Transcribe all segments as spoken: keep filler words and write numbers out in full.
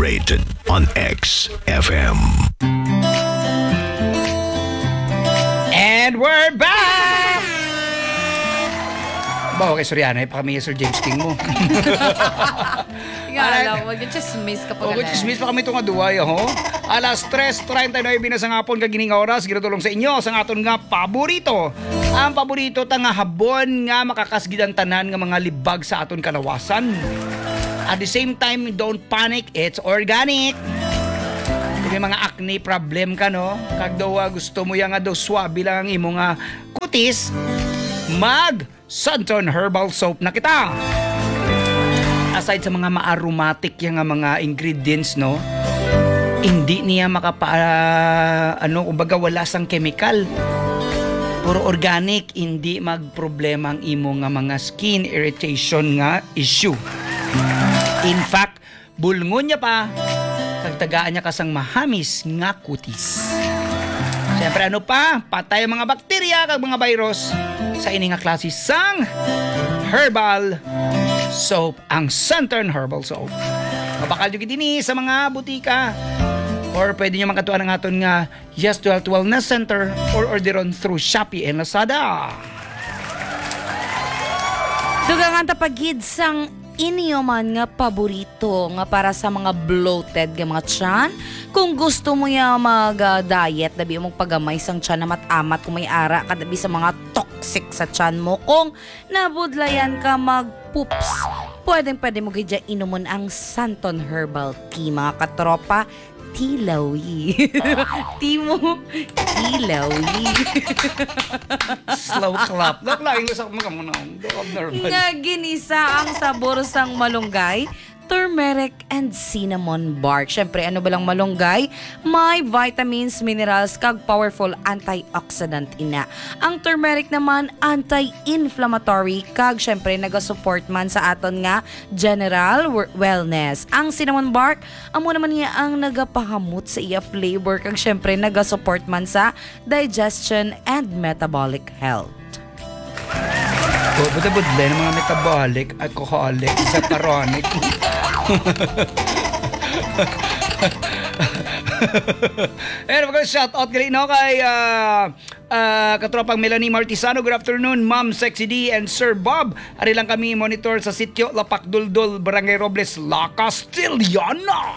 Rated on X F M. And we're back! Bawa kay Soriana, eh, pa kami Sir James King mo. Nga lang, mag-chismis ka pa O, chismis pa kami itong aduay, ho? Alas tres treinta y nueve na sa ngapon kagining oras, ginatulong sa inyo sa aton nga paborito. Ang paborito tanga habon nga makakasgidan tanan nga mga libag sa aton kalawasan. At the same time, don't panic, it's organic. Kung may mga acne problem ka, no? Kag daw ah, gusto mo yan nga daw swabe lang ang imo nga kutis, mag Santon Herbal Soap na kita. Aside sa mga ma-aromatic yung nga mga ingredients, no? Hindi niya makapa uh, ano, kumbaga wala sang chemical. Puro organic, hindi magproblema ang imo nga mga skin irritation nga issue. In fact, bulngon niya pa kag tagaan niya kasang mahamis nga kutis. Siyempre ano pa, patay ang mga bakterya kag mga virus sa ini nga klase sang herbal soap, ang Santon Herbal Soap. Mabakal yung din sa mga butika or pwede nyo makatuan ng aton nga Yes to Health Wellness Center or orderon through Shopee and Lazada. Dugangan tapagid sang inyo man nga paborito nga para sa mga bloated nga mga tiyan. Kung gusto mo ya mag-diet, dabi mong pagamay sang tiyan na matamat kung may ara kadabi sa mga toxic sa tiyan mo. Kung nabudlayan ka mag-poops, pwedeng pwede mo gidya inumon ang Santon Herbal Tea, mga katropa. Tilawi. Timo. Tilawi. Slow clap. Laklaing sa mga muna. Normal. Nga ginisa ang sabor sang malunggay, turmeric and cinnamon bark. Syempre, ano ba lang malunggay? May vitamins, minerals, kag powerful antioxidant ina. Ang turmeric naman, anti-inflammatory, kag syempre, nagasupport man sa aton nga general wellness. Ang cinnamon bark, amo naman niya ang nagapahamot sa iya flavor, kag syempre, nagasupport man sa digestion and metabolic health. Oh, buda-budla ng mga metabolic, alcoholic, saccharonic. Eh, mag shout out gali no kay uh, uh, katropang Melanie Martisano. Good afternoon, Ma'am Sexy D and Sir Bob. Ari lang kami monitor sa sitio Lapak Duldul, Barangay Robles, La Castillana.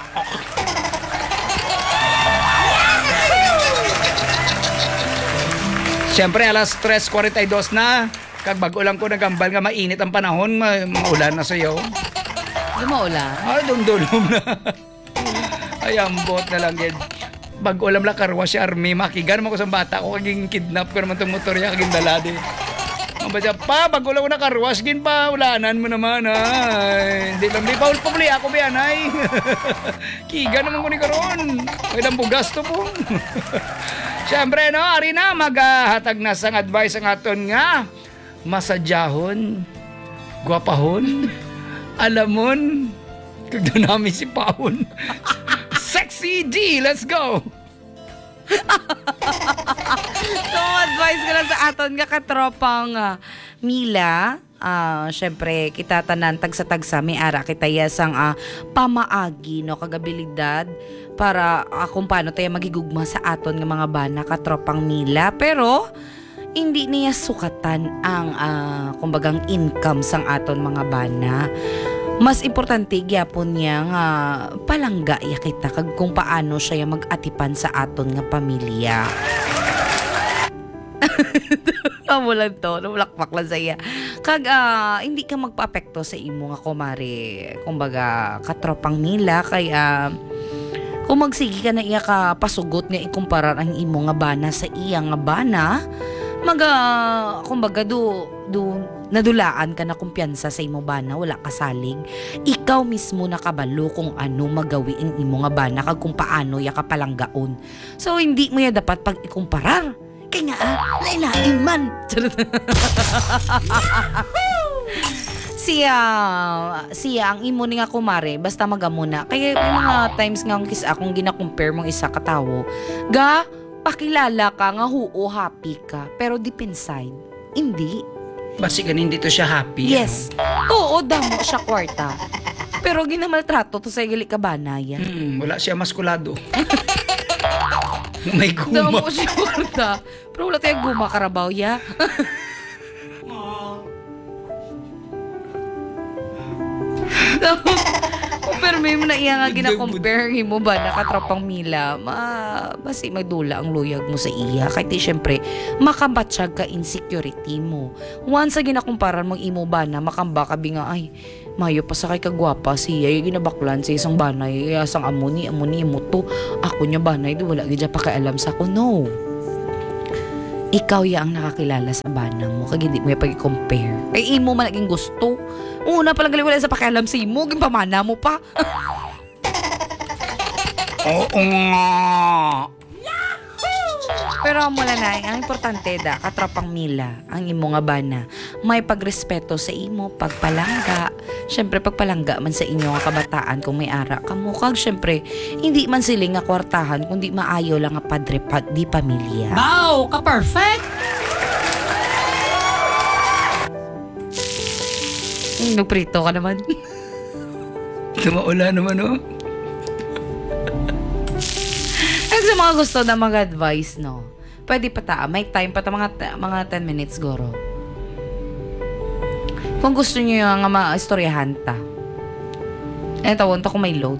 Siyempre, alas tres forty-two na. Kag bago lang ko nagambal nga mainit ang panahon, ma- maulan na sa'yo. Lumaulan. Ay, dundulom na. Ay, ambot na lang yan. Bago lang lang karwa si Army, makigan mo ko sa bata ko, kaging kidnap ko naman itong motor niya, kaging dalade. Ang ba siya, pa, bago lang ko na karwas, gin pa, ulanan mo naman, ay. Hindi lang, di pa ulpumuli ako, biyan, ay. Kigan naman ko ni karon. Ay, lang bugas to po. Siyempre, no, ari na, maghahatag na sang advice ang aton nga. Masadyahon, guwapahon, alamon, kagdo namin si Pahon. Sexy D, let's go! So, advice ko lang sa aton nga katropang uh, Mila. Uh, Siyempre, kita tanan tag sa tagsa, may ara kita yasang uh, pamaagi, no, kagabilidad para uh, kung paano tayo magigugma sa aton nga mga bana katropang Mila. Pero, hindi niya sukatan ang uh, kumbagang income sang aton mga bana. Mas importante gyapon niya nga palangga ya kita kag kung paano siya mag-atipan sa aton nga pamilya. Amo lang to, lumulakpak lang sa iya. Kag uh, hindi ka magpa-apekto sa imo nga kumare, kumbaga katropang nila kaya kung magsigi ka na iya ka pasugot nga ikumparar ang imo nga bana sa iya nga bana, maga kumbaga do do nadulaan ka na kumpiyansa sa imo bana, wala ka salig, ikaw mismo nakabalo kung ano magawi ang imo nga bana kag kung paano ya kapalanggaon. So hindi mo ya dapat pag ikumparar kay nga ah, lailain man. siya siya ang imo ni nga kumare basta magamuna kaya may mga times nga kung kis akong gina-compare mong isa ka tawo ga pakilala ka nga huo happy ka pero deep inside hindi. Basikan hindi to siya happy. Yes. Oo, damo siya kwarta. Pero ginamaltrato to sa gali ka banay. Hmm, wala siya maskulado. May Damo guma. siya kwarta. Pero wala tayong guma karabaw ya. Pero may mo na iya nga gina-compare mo ba nakatropang Mila, ma basi magdula ang luyag mo sa iya. Kahit di syempre, makabatsyag ka insecurity mo. Once sa ginakumparan mong imo ba na makamba ka nga, ay, mayo pa sa kay kagwapa siya, yung ginabaklan sa isang banay, isang amuni, amuni, imo to. Ako niya banay, di wala gidya pa kaalam sa ko. No. Ikaw ya ang nakakilala sa bana mo, kag hindi mo yung pag-compare. Ay, imo man naging gusto. Una palang gali wala sa pakialam sa imo, gimpamana mo pa. Oo nga. Pero mula na, ang importante da, katropang Mila, ang imo nga bana, may pagrespeto sa imo, pagpalangga. Syempre, pagpalangga man sa inyo nga kabataan kung may ara ka mo. Kag syempre, hindi man sila nga kwartahan, kundi maayo lang nga padre pa, di pamilya. Wow, ka-perfect! Mm, nagprito ka naman. Tumaula naman, oh. Ang sa mga gusto na mag-advise, no? Pwede pa ta, may time pa ta, mga, mga ten minutes, goro. Kung gusto nyo yung nga ma-istoryahan ta. Eh, tawon to kung may load.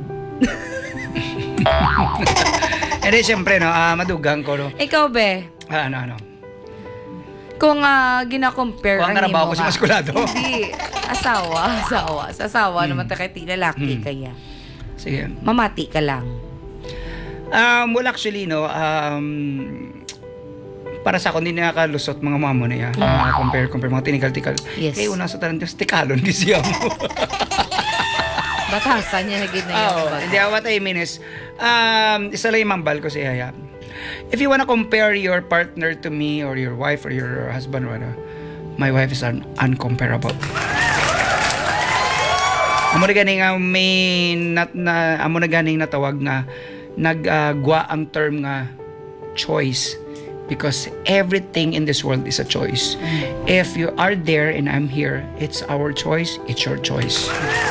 Hindi, siyempre, no, ah, madugang ko, no. Ikaw, be, Ah, ano, ano. kung uh, gina-compare Kung ang narabaho ko si nga- maskulado. Hindi. Asawa, asawa. Sa asawa Hmm. naman ta kay lalaki Hmm. kaya. Sige. Mamati ka lang. Um, well, actually, no, um, para sa ako, hindi nakakalusot mga mamo na yan. Mga compare, compare, mga tinikal-tikal. Yes. Kaya una sa tanan, just tikalon, di siya mo. Batasan niya na gid na yung Oo, baga. hindi, what I mean is, um, isa lang yung mambal ko siya, yeah. If you wanna compare your partner to me, or your wife, or your husband, or ano, my wife is un- uncomparable. Amo na ganing nga may nat na amo na ganing natawag nga naggwa ang term nga choice, because everything in this world is a choice. If you are there and I'm here, it's our choice, it's your choice.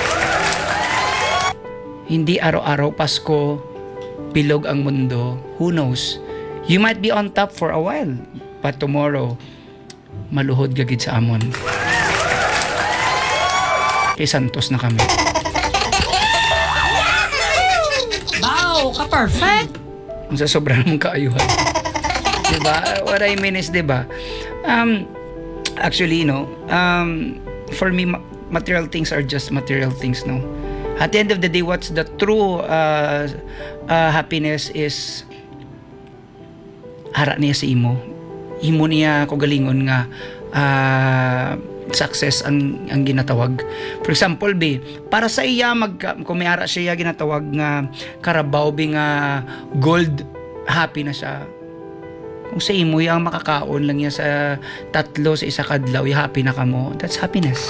Hindi araw-araw Pasko, bilog ang mundo. Who knows? You might be on top for a while, but tomorrow, maluhod gagid sa amon. Kay Santos na kami. Wow, ka-perfect! Kung sa sobra namang kaayuhan. Diba? What I mean is, diba? Um, actually, no, um, for me, ma- material things are just material things, no? At the end of the day, what's the true uh, uh, happiness is hara niya sa imo. Imo niya kogalingon nga uh, success ang ang ginatawag. For example, be, para sa iya mag kung may ara siya ginatawag nga karabaw bi nga gold, happy na siya. Kung sa imo yang makakaon lang niya sa tatlo sa isa kadlaw, happy na kamo. That's happiness.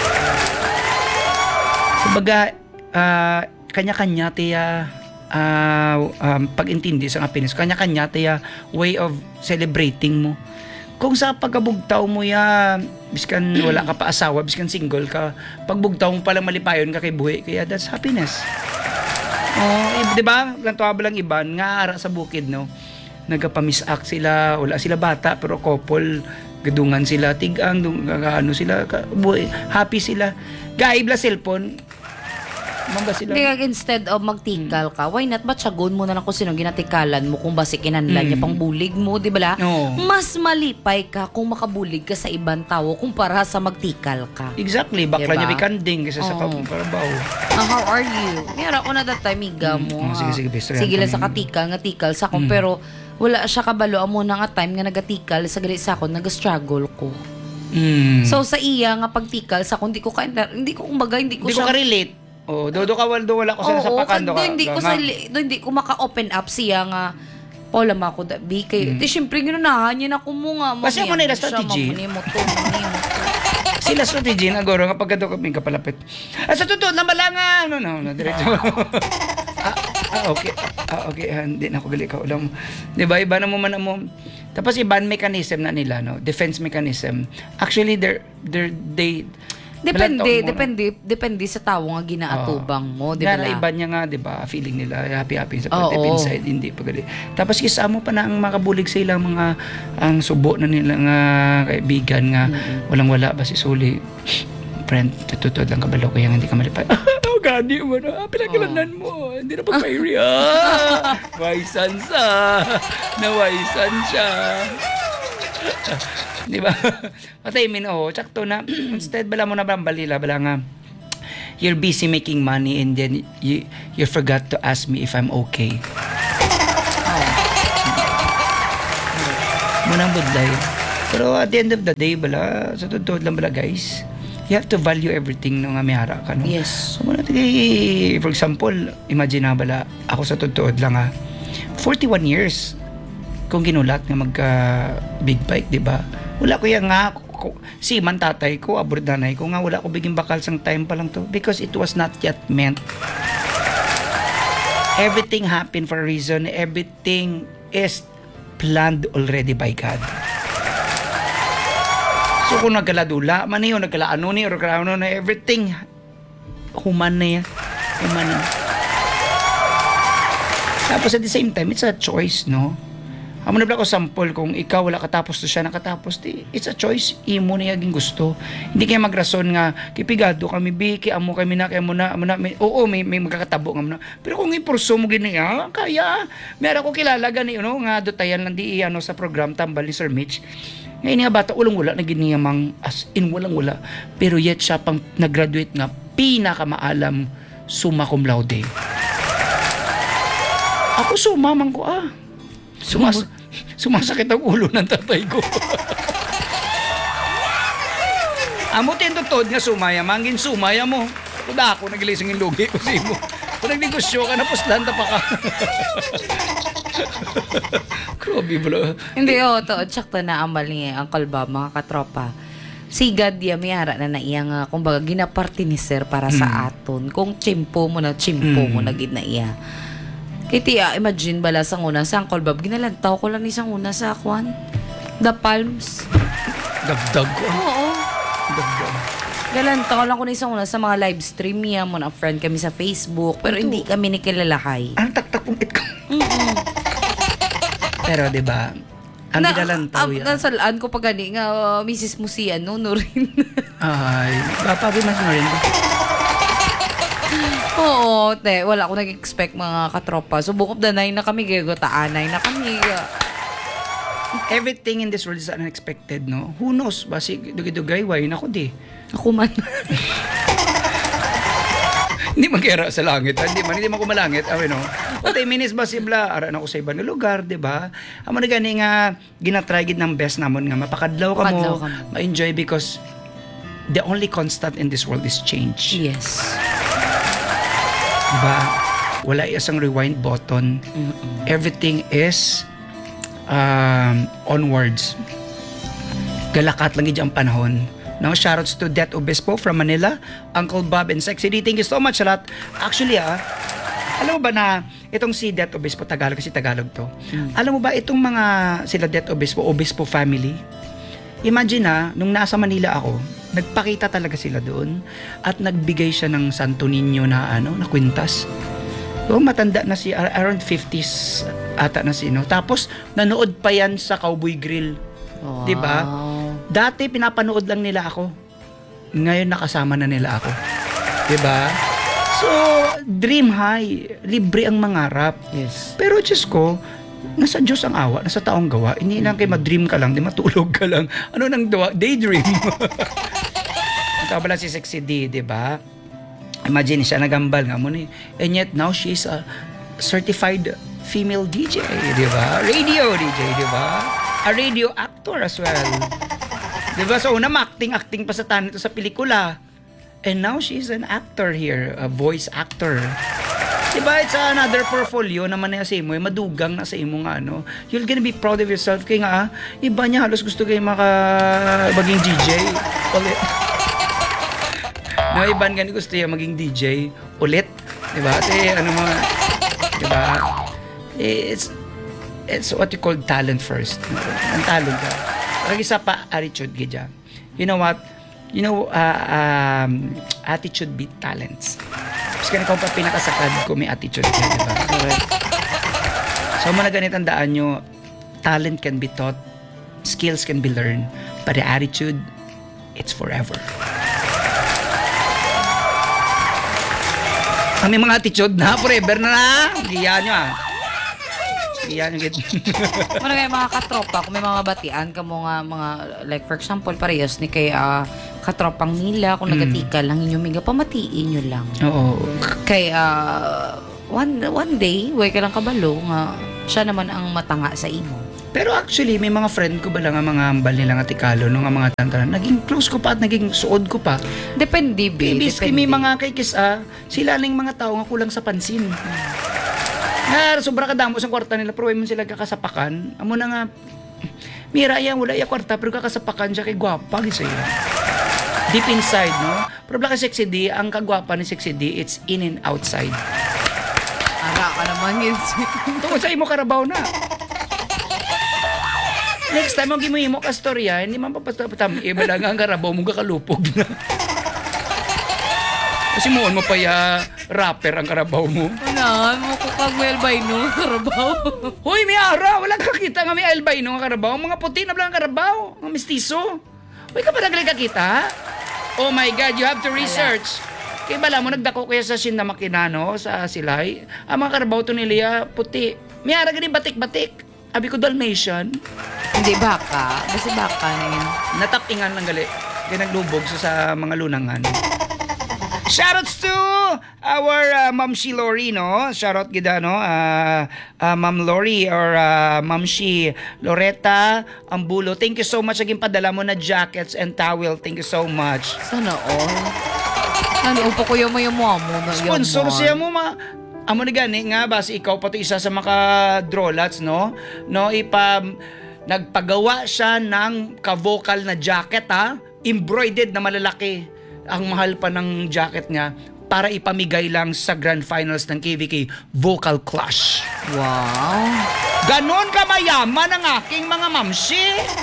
Kumbaga, uh, kanya-kanya tiya uh, um, pag-intindi sa happiness, kanya-kanya tiya way of celebrating mo. Kung sa pagkabugtaw mo ya, biskan wala ka pa asawa, biskan single ka, pagbugtaw mo palang malipayon ka kay buhi, kaya that's happiness. Oh, di ba? Ganto ba lang iban nga ara sa bukid, no? Nagapamisak sila, wala sila bata pero couple, gadungan sila, tigang, ano sila, ka- buhi, happy sila. Gaib la cellphone. Mamba sila. Hindi kag instead of magtikal ka, why not ba tsagon mo na lang kung sino ginatikalan mo kung basi kinanlan Mm. niya pang bulig mo, di ba la? Oo. Mas malipay ka kung makabulig ka sa ibang tao kumpara sa magtikal ka. Exactly, bakla Diba? niya bikanding kasi sa Oo. kaparabaw. Ah, how are you? Mayroon ko na that time, iga mo. Mm, oh, sige, ha. sige, best friend. Sige lang Mm. sa katikal, nga tikal sa akong, Mm. pero wala siya kabalo amo na nga time nga nagatikal sa gali sa ako, nag-struggle ko. Mm. So sa iya nga pagtikal sa ako, hindi ko ka, hindi ko kumbaga, hindi ko Hindi ko siya ka-relate. Oh, do do ka wal do wala ko sa sa Oo, pakando kag ka. doon hindi ko nga. sa do hindi ko maka-open up siya nga Paula ma ko da bi kay. Di syempre ginunahan niya na ko mo nga. Kasi mo na mamaya yung siya, strategy. mamuni mo to, mamuni mo to. Sila strategy na goro nga pagkado kami kapalapit. Ah, sa totoo na malanga no no, no diretso. ah, ah, okay. Ah, okay, ah, hindi na ako gali ka ulam. 'Di ba? Iba na mo man mo. Tapos iban mechanism na nila, no? Defense mechanism. Actually, they're, they're, they Depende, Balantaon mo, no? depende, depende sa tao nga ginaatubang mo, di ba? Nga na la? iba niya nga, di ba, feeling nila, happy-happy sa Oo. deep inside, hindi pa gali. Tapos kisa mo pa na ang makabulig sa ilang mga, ang subo na nila nga kaibigan nga, walang-wala ba si Suli. Friend, tututod lang kabalo kaya hindi ka malipay. Oh, gani mo na, pinagkalanan mo, hindi na pag-mayri. Ah, waisan sa, nawaisan siya. Di ba? Patay min, oh, tsakto na, instead, bala mo na balila, bala nga, you're busy making money and then you you forgot to ask me if I'm okay. Munang budlay. Pero at the end of the day, bala, sa totoo lang bala, guys, you have to value everything no nga may hara ka, no? Yes. So, muna tigay, for example, imagine na bala, ako sa totoo lang ha, forty-one years, kung ginulat nga magka big bike, di ba? Wala ko yan nga, ko, si man tatay ko, abroad nanay ko nga, wala ko biging bakal sang time pa lang to because it was not yet meant. Everything happened for a reason. Everything is planned already by God. So kung nagkaladula, man yun, nagkalaano ni, or nagkalaano na, everything, human na yan. Human na. Tapos at the same time, it's a choice, no? Amo na ko sample kung ikaw wala katapos to siya nakatapos, di, it's a choice, imo na yaging gusto. Hindi kaya magrason nga, kipigado kami, bi, kaya amo kami na, kaya mo na, amo na may, oo, may, may magkakatabo nga mo na. Pero kung ipurso mo gini, ah, kaya, meron ko kilala gani, you know, nga dotayan lang di, ano, sa program, tambal ni Sir Mitch. Ngayon nga bata, ulang wala, naginiyamang, as in, walang wala. Pero yet siya pang nag-graduate nga, pinakamaalam, summa cum laude. Ako sumamang ko, ah. Sumas sumasakit ang ulo ng tatay ko. Amo tindotod nga sumaya, mangin sumaya mo. Kuda ako nagilising yung lugi ko sa imo. Kung nagnegosyo ka na, puslan ta pa ka. Grabe bro. Hindi, oh, to, tsakto na amal ni Uncle Bob, mga katropa. Si God ya miyara na naiya nga, kumbaga, ginaparti ni Sir para sa aton. Kung chimpo mo na, chimpo mo na gid na iya. Kiti, ah, imagine bala sang una sa Uncle Bob, ginalantaw ko lang isang una sa Kwan. The Palms. Dagdag ko. Oo. Dagdag. Galantaw lang ko na isang una sa mga live stream niya mo na friend kami sa Facebook, pero hindi kami nikilalahay. Ang taktak kong it ko. Pero di ba, ang Na- gidalantaw ah, yan. Nasalaan ko pa gani nga, uh, Missus mo si ano, Norin. Ay, bapa mas na rin. Oo, te, wala akong nag-expect mga katropa. So, bukod na na kami, gagotaanay na kami. Everything in this world is unexpected, no? Who knows? Basi, dugay-dugay, why na ko di. Ako man. Hindi magkira sa langit, hindi man, hindi man kumalangit, awe no? O tayo minis ba sibla, aran ako sa ibang lugar, di ba? Amo na gani nga, ginatry gid ng best namon nga, mapakadlaw ka Makadlaw mo, ka mo. ma-enjoy because the only constant in this world is change. Yes. Diba? Wala isang rewind button. Everything is um, onwards. Galakat lang ang panahon. Now, shoutouts to Det Obispo from Manila, Uncle Bob and Sexy D. Thank you so much a lot. Actually, ah, alam mo ba na itong si Det Obispo, Tagalog kasi Tagalog to. Alam mo ba itong mga sila Det Obispo, Obispo family, imagine na, nung nasa Manila ako, nagpakita talaga sila doon at nagbigay siya ng Santo Niño na ano, na kwintas. So, matanda na si around fifties ata na si no. Tapos nanood pa yan sa Cowboy Grill. Wow. 'Di ba? Dati pinapanood lang nila ako. Ngayon nakasama na nila ako. 'Di ba? So, dream high, libre ang mangarap. Yes. Pero Diyos ko, nasa Diyos ang awa, nasa taong gawa. Hindi lang kayo madream ka lang, di matulog ka lang. Ano nang dawa? Daydream. Ito pala si Sexy D, di ba? Imagine siya nagambal nga mo ni. And yet now she's a certified female D J, di ba? Radio D J, di ba? A radio actor as well. Di ba? So una, acting-acting pa sa tanan ito sa pelikula. And now she's an actor here, a voice actor. Diba, it's another portfolio naman na sa imo, eh, madugang na sa imo nga, ano. You're gonna be proud of yourself. Kaya nga, ah, iba niya halos gusto kayo maka maging D J ulit. No, iban gani gusto niya maging D J ulit. Diba? Kasi ano mga, diba? It's, it's what you call talent first. Ang talent ka. Parang isa pa, attitude, gidya. You know what? you know, uh, um, attitude beat talents. Kasi kung ikaw pa pinakasakad ko, may attitude ka, di ba? Correct. So, mga ganit ang daan nyo, talent can be taught, skills can be learned, but the attitude, it's forever. Ang may mga attitude na, forever na na. Giyan nyo ah. Giyan nyo. Ano kaya mga katropa, kung may mga batian ka mo nga mga, like for example, parehas ni kay ah, katropang nila, kung Mm. nagatika lang inyo, miga, pamatiin nyo lang. Oo. Kay ah, one, one day, way ka lang kabalo, nga siya naman ang matanga sa imo. Pero actually, may mga friend ko ba lang ang mga ambal nila nga tikalo, no, nga mga tantanan. Naging close ko pa at naging suod ko pa. Depende, be. Ibis Depende. may mga kay kisa, sila lang mga tao nga kulang sa pansin. Nga, sobra kadamo sa kwarta nila, pero mo sila kakasapakan. Amo na nga, mira yan, wala iya kwarta, pero kakasapakan siya kay gwapa, gisa yun. Deep inside, no? Pero baka sexy D, ang kagwapa ni sexy D, it's in and outside. Ara ka naman yun. Tungkol sa imo karabaw na. Next time, mag imo ka storya, hindi man papatam, iba lang ang karabaw mo kakalupog na. Kasi moon mo pa ya rapper ang karabaw mo. Ano, mo ko kag may albino, karabaw. Hoy, may ara, wala kakita nga may albino nga karabaw. Mga puti na lang ang karabaw, mga mestizo. Hoy, ka pa nagli kakita, ha? Oh my God, you have to research. Kaya bala mo, nagdako kaya sa Shin na Makinano, sa Silay. Ang mga karabaw to nila, puti. May ara gani batik-batik. Abi ko Dalmatian. Hindi, baka. Kasi baka na yun. Natapingan lang gali. Kaya naglubog sa, sa mga lunangan. Shoutouts to our uh, Ma'am Shi Lori, no? Shoutout gida, no? Uh, uh, Ma'am Lori or uh, Ma'am Shi Loretta Ambulo. Thank you so much. Naging padala mo na jackets and towel. Thank you so much. Sana all. Sana upo ko yung may mo mo. Sponsor siya mo, ma. Amo ni gani nga ba si ikaw pati isa sa mga drolats, no? No, ipa nagpagawa siya ng ka-vocal na jacket, ha? Embroidered na malalaki. Ang mahal pa ng jacket niya para ipamigay lang sa grand finals ng K V K Vocal Clash. Wow. Ganon ka mayaman ang aking mga mamsi.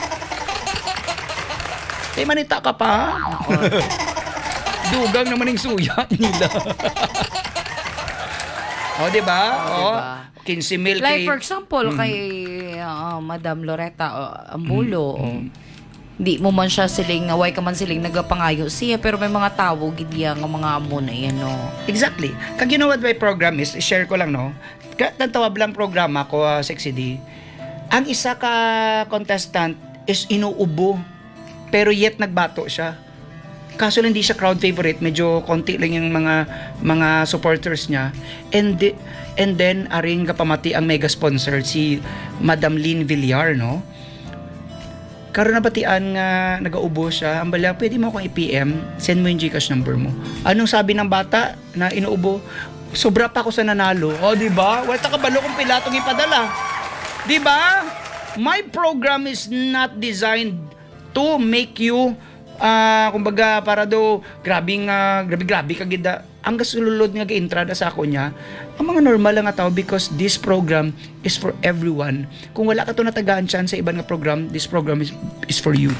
Eh, manita ka pa. Dugang naman yung suya nila. O, di ba? O, quince mil Like kay... for example, kay uh, Madam Loretta uh, Ambulo, di mo man siya siling, naway ka man siling nagapangayo siya, pero may mga tao, gidya nga mga amo na yan, no? Exactly. Kag you know what my program is, share ko lang, no? Tantawab lang programa ko, uh, Sexy D. Ang isa ka contestant is inuubo, pero yet nagbato siya. Kaso lang hindi siya crowd favorite, medyo konti lang yung mga mga supporters niya. And the, and then aring kapamati ang mega sponsor si Madam Lynn Villar, no? Karon na batian nga nagaubo siya. Ang bala, pwede mo akong i-P M, send mo yung GCash number mo. Anong sabi ng bata na inuubo? Sobra pa ako sa nanalo. O, di ba? Wala ta kabalo kung pila tong ipadala. Di ba? My program is not designed to make you ah, uh, kumbaga para do grabing uh, grabe grabe kagida ang gasululod nga gi-entrada sa ako niya ang mga normal lang nga tao because this program is for everyone. Kung wala ka to natagaan chance sa ibang nga program, this program is is for you.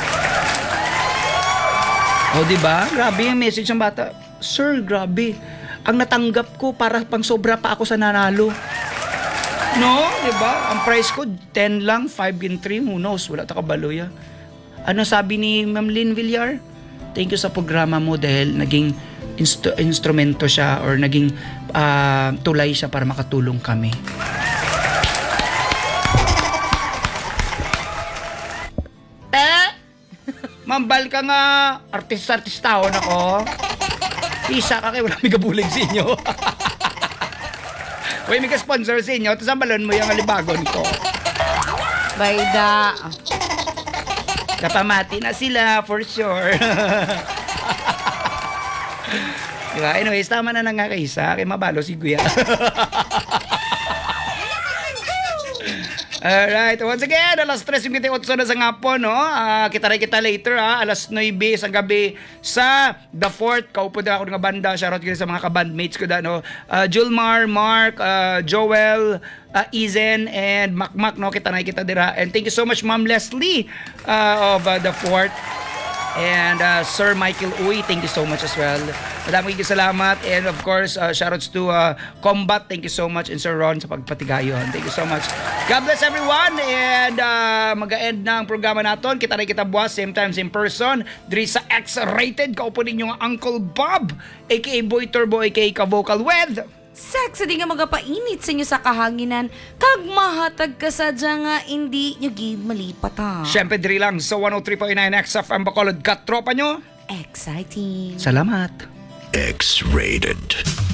O di ba? Grabe yung message ng bata. Sir, grabe. Ang natanggap ko para pang sobra pa ako sa nanalo. No, di ba? Ang price ko ten lang, five and three, who knows? Wala ta kabalo ya. Ano sabi ni Ma'am Lynn Villar? Thank you sa programa mo dahil naging instru- instrumento siya or naging uh, tulay siya para makatulong kami. Eh! Mambal ka nga, artista-artistahon ako. Isa ka kayo, wala may gabulig sa inyo. Uy, may ka-sponsor sa inyo, tapos ang balon mo yung alibagon ko. Bayda. Kapamati na sila, for sure. Diba? Anyways, tama na na nga kay Isa. Kay mabalo si Kuya. Alright, once again, alas tres yung otso na sa ngapon, no? Uh, kita rin kita later, ha? Alas nine sa gabi sa The Fort. Kaupo na ako ng banda. Shoutout ko sa mga kabandmates ko da, no? Uh, Julmar, Mark, uh, Joel, uh, Izen, and Makmak, no? Kita na kita dira. And thank you so much, Ma'am Leslie uh, of uh, The Fort. And uh, Sir Michael Uy, thank you so much as well. Maraming salamat. And of course, uh, shoutouts to uh, Combat, thank you so much. And Sir Ron sa pagpatigayon, thank you so much. God bless everyone. And uh, mag-end ng programa natin. Kita rin kita buwas, same time, same person. Diri sa X-Rated, kaupo ninyo nga Uncle Bob, aka Boy Turbo, aka Ka-Vocal with... Sexy di nga magapainit sa inyo sa kahanginan. Kag mahatag ka sadya nga hindi nyo gid malipat ha. Siyempre, diri lang sa one oh three point nine X F M Bacolod. Katropa nyo. Exciting. Salamat. X-rated.